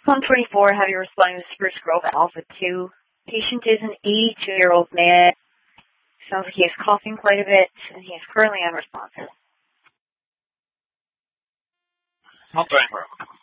Phone 24, have you responding to Spruce Grove Alpha 2. Patient is an 82-year-old man. Sounds like he is coughing quite a bit, and he is currently unresponsive. Phone 24.